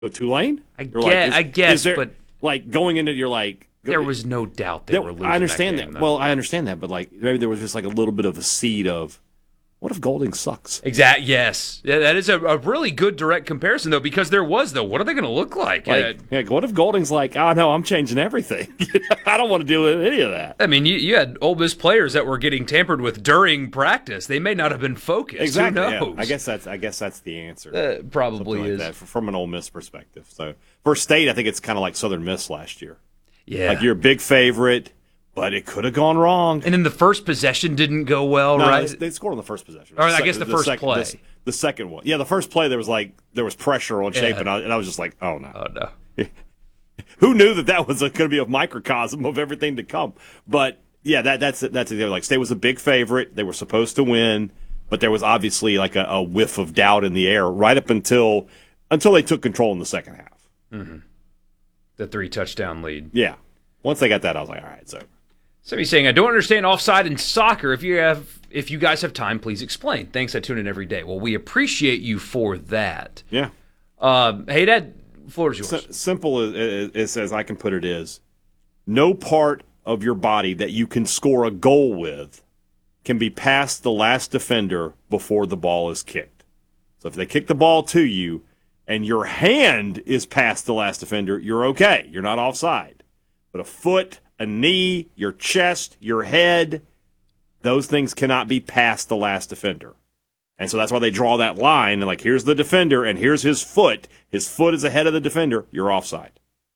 So Tulane? I guess, but like going into you're like there was no doubt they were losing. I understand that. Well, I understand that, but like maybe there was just like a little bit of a seed of what if Golding sucks? Exactly. Yes, yeah, that is a really good direct comparison though, because there was though. What are they going to look like? What if Golding's like, oh no, I'm changing everything. I don't want to deal with any of that. I mean, you had Ole Miss players that were getting tampered with during practice. They may not have been focused. Exactly. Who knows? Yeah. I guess that's the answer. Probably like is that, from an Ole Miss perspective. So for State, I think it's kind of like Southern Miss last year. Yeah, like you're a big favorite. But it could have gone wrong. And then the first possession didn't go well, right? They scored on the first possession. Or I guess the first play. The second one. Yeah, the first play, there was pressure on Shape, and I was just like, oh, no. Oh, no. Who knew that was going to be a microcosm of everything to come? But, yeah, that's it. Like, State was a big favorite. They were supposed to win, but there was obviously like a whiff of doubt in the air right up until they took control in the second half. Mm-hmm. The 3-touchdown lead. Yeah. Once they got that, I was like, all right, so. Somebody's saying, I don't understand offside in soccer. If you guys have time, please explain. Thanks, I tune in every day. Well, we appreciate you for that. Yeah. Hey, Dad, floor is yours. Simple as I can put it is, no part of your body that you can score a goal with can be past the last defender before the ball is kicked. So if they kick the ball to you and your hand is past the last defender, you're okay. You're not offside. But a foot, a knee, your chest, your head, those things cannot be past the last defender. And so that's why they draw that line. And like, here's the defender, and here's his foot. His foot is ahead of the defender. You're offside.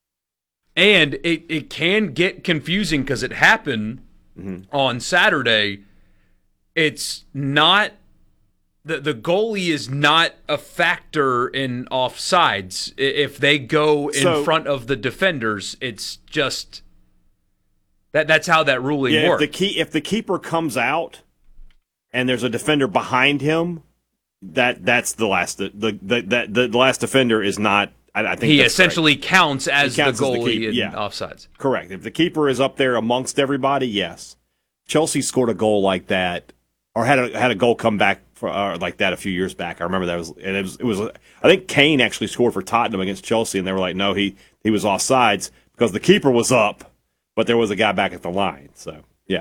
And it can get confusing because it happened on Saturday. It's not the goalie is not a factor in offsides. If they go in front of the defenders, it's just that's how that ruling works. If the keeper comes out and there's a defender behind him, that's the last the last defender is not. I think he essentially counts as the goalie in offsides. Correct. If the keeper is up there amongst everybody, yes. Chelsea scored a goal like that, or had a goal come back like that a few years back. I remember that it was. I think Kane actually scored for Tottenham against Chelsea, and they were like, no, he was offsides because the keeper was up, but there was a guy back at the line. So yeah.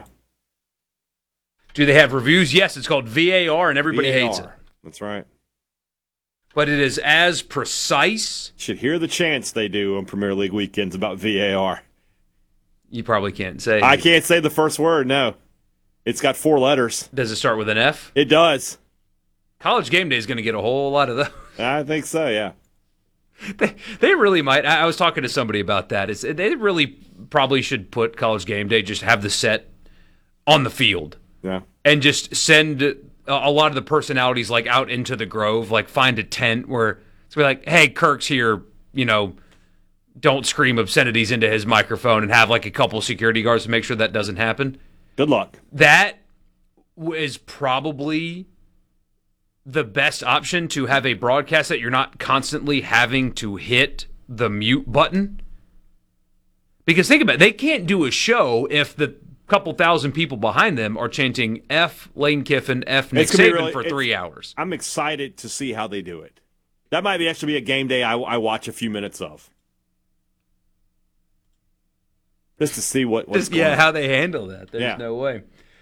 Do they have reviews? Yes, it's called VAR, and everybody hates it. That's right. But it is as precise. Should hear the chants they do on Premier League weekends about VAR. You probably can't say. I can't say the first word, no. It's got 4 letters. Does it start with an F? It does. College Game Day is going to get a whole lot of those. I think so, yeah. They really might. I was talking to somebody about that. They really probably should put College Game Day, just have the set on the field. Yeah. And just send a lot of the personalities like out into the Grove, like find a tent where it's like, hey, Kirk's here, don't scream obscenities into his microphone, and have like a couple security guards to make sure that doesn't happen. Good luck. That is probably the best option, to have a broadcast that you're not constantly having to hit the mute button. Because think about it, they can't do a show if the couple thousand people behind them are chanting F Lane Kiffin, F Nick Saban for 3 hours. I'm excited to see how they do it. That might actually be a game day I watch a few minutes of. Just to see what's going on. How they handle that. There's no way.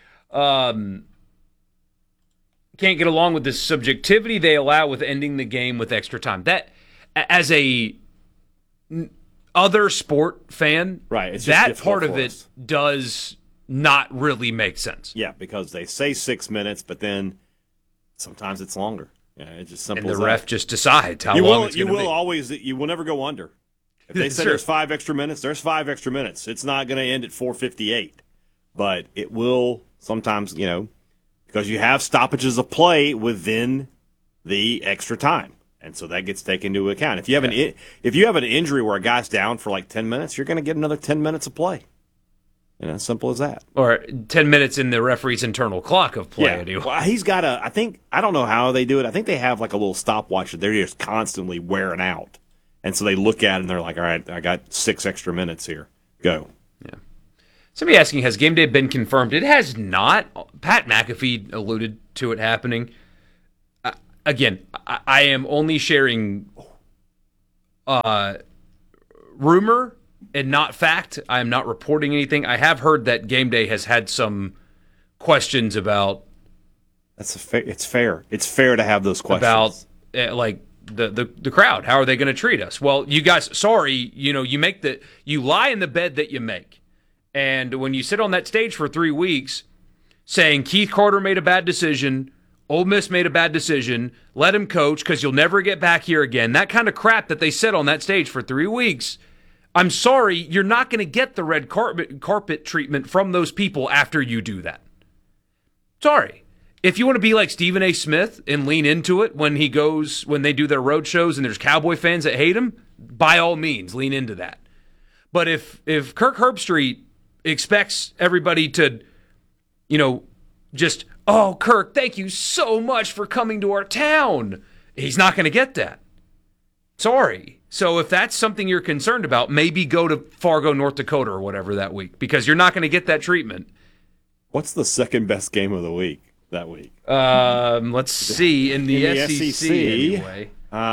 Can't get along with the subjectivity they allow with ending the game with extra time. That, as a other sport fan, right? That part of it does not really make sense. Yeah, because they say 6 minutes, but then sometimes it's longer. Yeah, it's just simple. And the ref just decides how long it's going to be. You will never go under. If they say there's 5 extra minutes, there's 5 extra minutes. It's not going to end at 4:58, but it will sometimes, because you have stoppages of play within the extra time, and so that gets taken into account. If you have an injury where a guy's down for like 10 minutes, you're going to get another 10 minutes of play. Simple as that. Or 10 minutes in the referee's internal clock of play. Yeah. Well, he's got I don't know how they do it. I think they have like a little stopwatch that they're just constantly wearing out. And so they look at it and they're like, all right, I got 6 extra minutes here. Go. Yeah. Somebody asking, has game day been confirmed? It has not. Pat McAfee alluded to it happening. Again, I am only sharing rumor and not fact. I am not reporting anything. I have heard that Game Day has had some questions about. It's fair. It's fair to have those questions about like the crowd. How are they going to treat us? Well, you guys, sorry, you lie in the bed that you make, and when you sit on that stage for 3 weeks, saying Keith Carter made a bad decision, Ole Miss made a bad decision, let him coach because you'll never get back here again. That kind of crap that they said on that stage for 3 weeks. I'm sorry, you're not going to get the red carpet treatment from those people after you do that. Sorry. If you want to be like Stephen A. Smith and lean into it when they do their road shows and there's Cowboy fans that hate him, by all means, lean into that. But if Kirk Herbstreit expects everybody to, just, oh, Kirk, thank you so much for coming to our town, he's not going to get that. Sorry. So if that's something you're concerned about, maybe go to Fargo, North Dakota or whatever that week, because you're not going to get that treatment. What's the second best game of the week that week? Let's see. In the SEC anyway.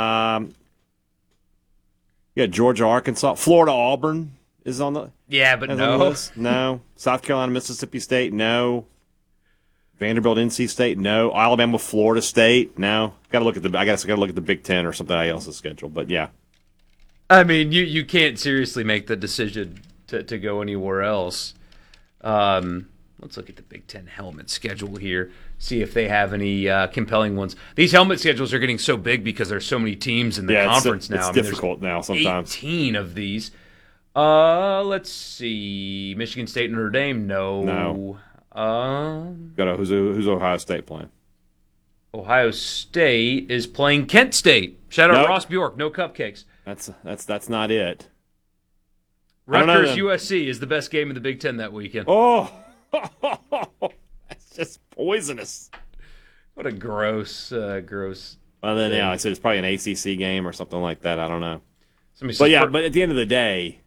Yeah, Georgia, Arkansas. Florida, Auburn is on the... Yeah, but no. On the list. No. South Carolina, Mississippi State, no. Vanderbilt, NC State, no. Alabama, Florida State, no. I guess I got to look at the Big Ten or something else's schedule, but yeah. I mean, you can't seriously make the decision to go anywhere else. Let's look at the Big Ten helmet schedule here, see if they have any compelling ones. These helmet schedules are getting so big because there's so many teams in the conference now. It's difficult now sometimes. 18 of these. Let's see. Michigan State, Notre Dame, no. Who's Ohio State playing? Ohio State is playing Kent State. Shout out Ross Bjork. No cupcakes. That's not it. Rutgers USC is the best game in the Big Ten that weekend. Oh, that's just poisonous. What a gross. Well, then I said it's probably an ACC game or something like that. I don't know. But at the end of the day,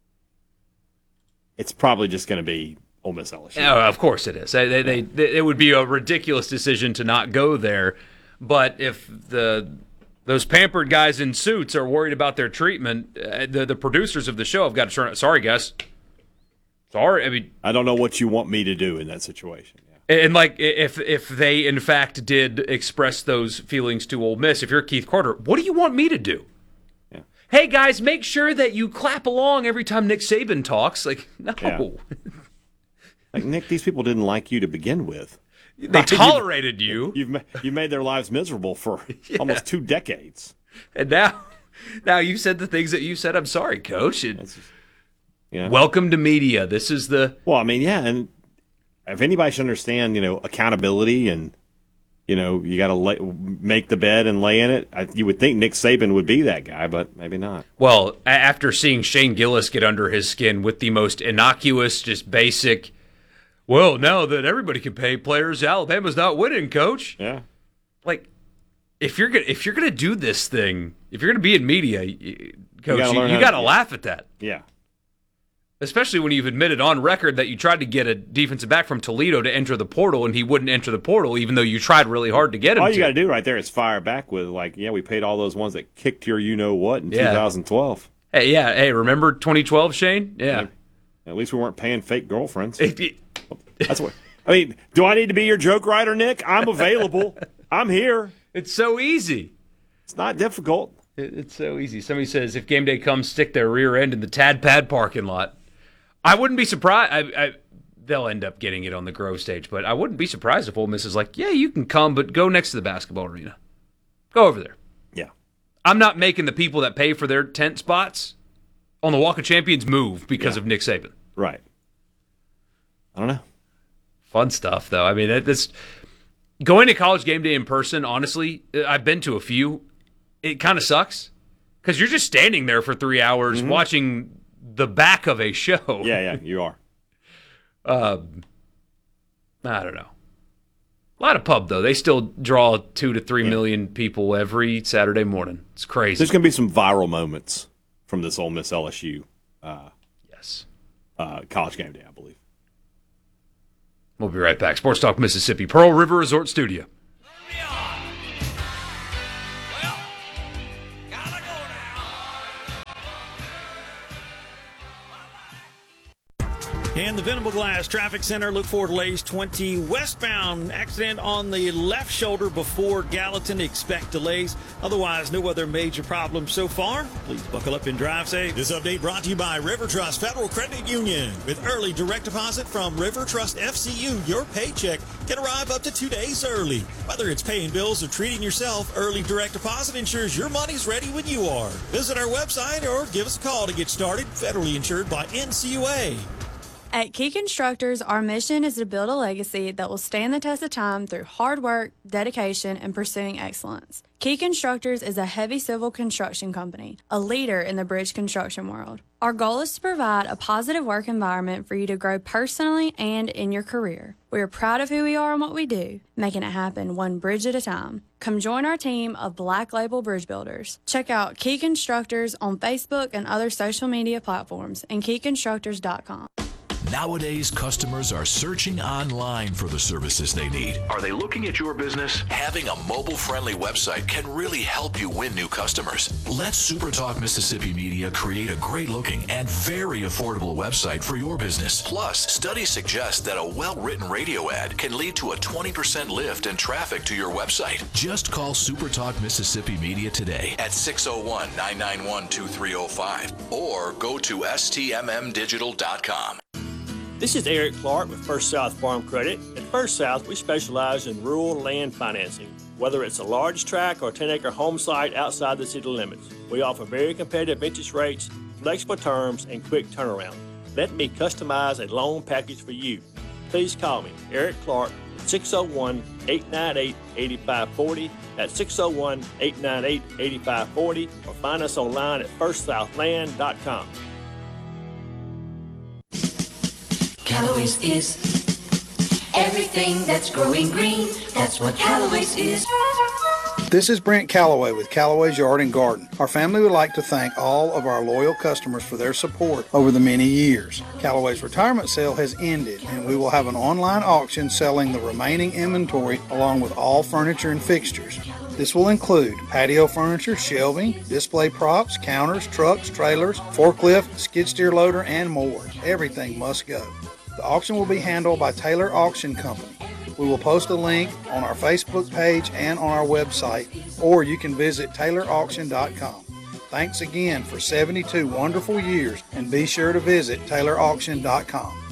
it's probably just going to be Ole Miss LSU. Oh, of course it is. It would be a ridiculous decision to not go there. But if those pampered guys in suits are worried about their treatment, the producers of the show have got to turn. Sorry, guys. Sorry. I mean, I don't know what you want me to do in that situation. And like, if they in fact did express those feelings to Ole Miss, if you're Keith Carter, what do you want me to do? Yeah. Hey guys, make sure that you clap along every time Nick Saban talks. Like, no. Yeah. Like, Nick, these people didn't like you to begin with. They tolerated you. You've made their lives miserable for almost 2 decades. And now you said the things that you said. I'm sorry, Coach. Yeah. Welcome to media. This is the... Well, I mean, yeah, and if anybody should understand, accountability and, you got to make the bed and lay in it, you would think Nick Saban would be that guy, but maybe not. Well, after seeing Shane Gillis get under his skin with the most innocuous, just basic... Well, now that everybody can pay players, Alabama's not winning, Coach. Yeah. Like, if you're gonna do this thing, if you're gonna be in media, Coach, you got to laugh at that. Yeah. Especially when you've admitted on record that you tried to get a defensive back from Toledo to enter the portal, and he wouldn't enter the portal, even though you tried really hard to get him. All you got to do right there is fire back with, we paid all those ones that kicked your you-know-what in 2012. Hey, remember 2012, Shane? Yeah. At least we weren't paying fake girlfriends. That's what. I mean, do I need to be your joke writer, Nick? I'm available. I'm here. It's so easy. It's not difficult. It's so easy. Somebody says, if game day comes, stick their rear end in the Tad Pad parking lot. I wouldn't be surprised. They'll end up getting it on the Grove stage, but I wouldn't be surprised if Ole Miss is like, yeah, you can come, but go next to the basketball arena. Go over there. Yeah. I'm not making the people that pay for their tent spots on the Walk of Champions move because of Nick Saban. Right. I don't know. Fun stuff, though. I mean, this going to College Game Day in person, honestly, I've been to a few. It kind of sucks because you're just standing there for 3 hours watching the back of a show. Yeah, you are. I don't know. A lot of pub, though. They still draw 2 to 3 million people every Saturday morning. It's crazy. There's going to be some viral moments from this Ole Miss LSU College Game Day, I believe. We'll be right back. Sports Talk Mississippi, Pearl River Resort Studio. In the Venable Glass Traffic Center, look for delays 20 westbound. Accident on the left shoulder before Gallatin. Expect delays. Otherwise, no other major problems so far. Please buckle up and drive safe. This update brought to you by River Trust Federal Credit Union. With early direct deposit from River Trust FCU, your paycheck can arrive up to 2 days early. Whether it's paying bills or treating yourself, early direct deposit ensures your money's ready when you are. Visit our website or give us a call to get started. Federally insured by NCUA. At Key Constructors, our mission is to build a legacy that will stand the test of time through hard work, dedication, and pursuing excellence. Key Constructors is a heavy civil construction company, a leader in the bridge construction world. Our goal is to provide a positive work environment for you to grow personally and in your career. We are proud of who we are and what we do, making it happen one bridge at a time. Come join our team of Black Label Bridge Builders. Check out Key Constructors on Facebook and other social media platforms and keyconstructors.com. Nowadays, customers are searching online for the services they need. Are they looking at your business? Having a mobile-friendly website can really help you win new customers. Let SuperTalk Mississippi Media create a great-looking and very affordable website for your business. Plus, studies suggest that a well-written radio ad can lead to a 20% lift in traffic to your website. Just call SuperTalk Mississippi Media today at 601-991-2305 or go to stmmdigital.com. This is Eric Clark with First South Farm Credit. At First South, we specialize in rural land financing. Whether it's a large tract or 10-acre home site outside the city limits, we offer very competitive interest rates, flexible terms, and quick turnaround. Let me customize a loan package for you. Please call me, Eric Clark, at 601-898-8540. That's 601-898-8540, or find us online at firstsouthland.com. Callaway's is everything that's growing green. That's what Callaway's is. This is Brent Callaway with Callaway's Yard and Garden. Our family would like to thank all of our loyal customers for their support over the many years. Callaway's retirement sale has ended, and we will have an online auction selling the remaining inventory along with all furniture and fixtures. This will include patio furniture, shelving, display props, counters, trucks, trailers, forklift, skid steer loader, and more. Everything must go. The auction will be handled by Taylor Auction Company. We will post a link on our Facebook page and on our website, or you can visit taylorauction.com. Thanks again for 72 wonderful years, and be sure to visit taylorauction.com.